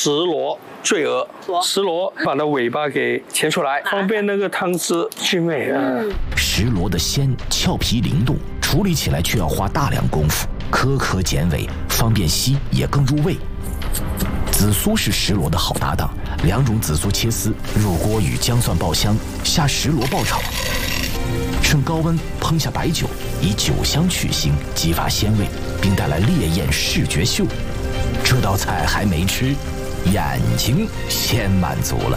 石螺醉鹅，石螺把它尾巴给切出来，方便那个汤汁去味啊。 石螺的鲜，俏皮灵动，处理起来却要花大量功夫，颗颗剪尾，方便吸也更入味。紫苏是石螺的好搭档，2种紫苏切丝，入锅与姜蒜爆香，下石螺爆炒，趁高温烹下白酒，以酒香去腥，激发鲜味，并带来烈焰视觉秀。这道菜还没吃，眼睛先满足了。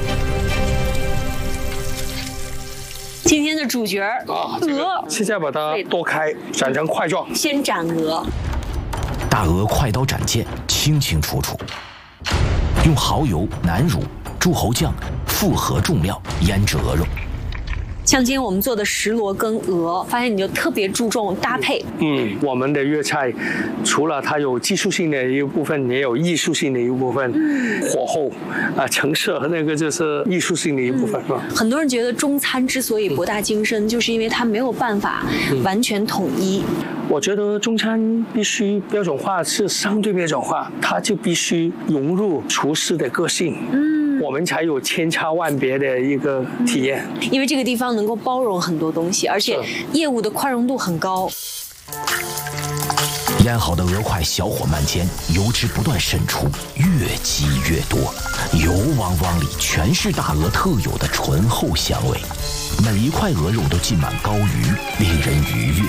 今天的主角鹅， 现在把它剁开，斩成块状。 先斩鹅， 大鹅快刀斩件，清清楚楚。用蚝油、南乳、柱侯酱复合重料腌制鹅肉。 像今天我们做的石螺跟鹅，发现你就特别注重搭配。 我们的粤菜除了它有技术性的一部分，也有艺术性的一部分。火候啊，成色那个就是艺术性的一部分。 很多人觉得中餐之所以博大精深，就是因为它没有办法完全统一。 我觉得中餐必须标准化是相对标准化，它就必须融入厨师的个性。我们才有千差万别的一个体验。 因为这个地方能够包容很多东西，而且业务的宽容度很高。 腌好的鹅块小火慢煎，油脂不断渗出，越积越多，油汪汪里全是大鹅特有的醇厚香味，每一块鹅肉都浸满膏鱼，令人愉悦。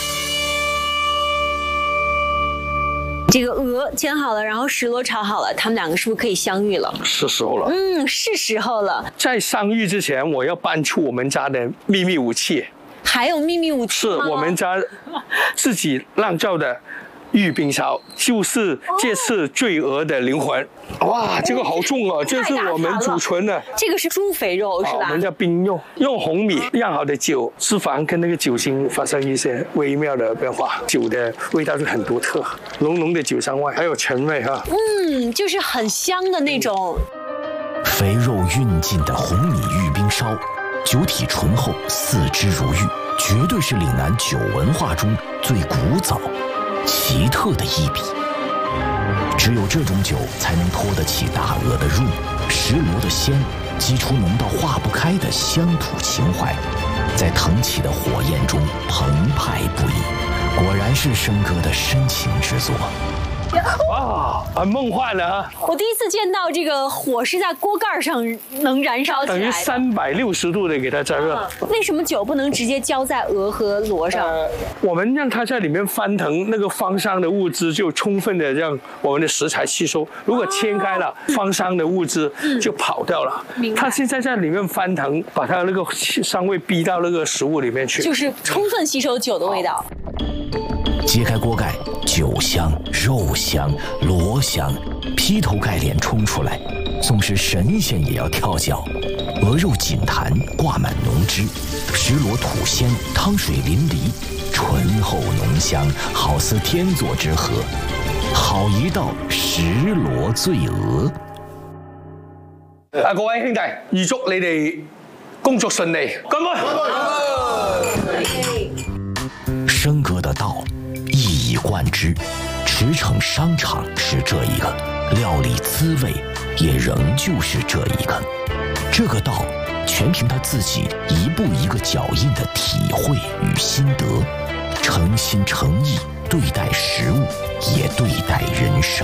这个鹅煎好了，然后石螺炒好了，他们2个是不是可以相遇了？ 是时候了。 是时候了。 在相遇之前，我要搬出我们家的秘密武器。 还有秘密武器吗？是我们家自己酿造的玉冰烧，就是这次醉鹅的灵魂。哇，这个好重啊！这是我们祖传的。 这个是猪肥肉是吧？ 我们叫冰肉，用红米酿好的酒，脂肪跟那个酒精发生一些微妙的变化，酒的味道就很独特，浓浓的酒香味，还有陈味哈。 就是很香的那种。 肥肉运进的红米玉冰烧，酒体醇厚，四肢如玉，绝对是岭南酒文化中最古早、奇特的一笔。只有这种酒才能托得起大鹅的入，石螺的鲜，激出浓到化不开的乡土情怀，在腾起的火焰中澎湃不已。果然是生哥的深情之作。 哇，很梦幻的啊！ 我第一次见到这个火是在锅盖上能燃烧起来的， 等于360度的给它加热。 为什么酒不能直接浇在鹅和螺上？ 我们让它在里面翻腾，那个芳香的物质就充分的让我们的食材吸收。如果切开了，芳香的物质就跑掉了。它现在在里面翻腾，把它那个香味逼到那个食物里面去， 就是充分吸收酒的味道。 揭开锅盖，酒香、肉香、螺香，劈头盖脸冲出来，纵使神仙也要跳脚。鹅肉紧弹，挂满浓汁，石螺吐鲜，汤水淋漓，醇厚浓香，好似天作之合。好一道石螺醉鹅！ 各位兄弟，預祝你哋工作順利，乾杯！ 生哥的道一以贯之，驰骋商场是这一个，料理滋味也仍旧是这一个。这个道全凭他自己一步一个脚印的体会与心得，诚心诚意对待食物，也对待人生。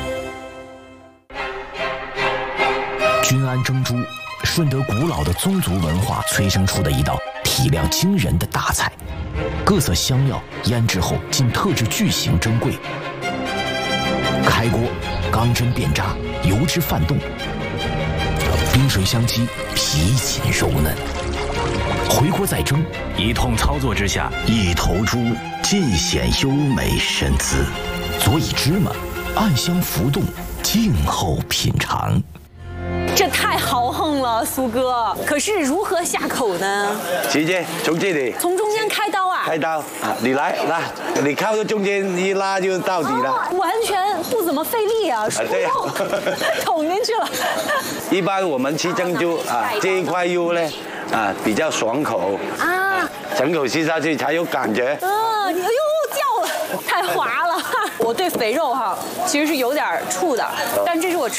君安蒸猪，顺德古老的宗族文化催生出的一道体量惊人的大菜。各色香料腌制后进特制巨型蒸柜，开锅，钢针变炸，油脂泛动，冰水相激，皮紧肉嫩。回锅再蒸，一通操作之下，一头猪尽显优美身姿。佐以芝麻，暗香浮动，静候品尝。 这太豪横了，苏哥。可是如何下口呢？ 直接从这里， 从中间开刀啊？ 开刀啊！你来，你靠到中间一拉就到底了。 完全不怎么费力啊， 对呀， 捅进去了。一般我们吃蒸猪啊，这一块肉呢比较爽口啊，整口吃下去才有感觉。 哎呦，掉了，太滑了。我对肥肉其实是有点怵的，但这是我吃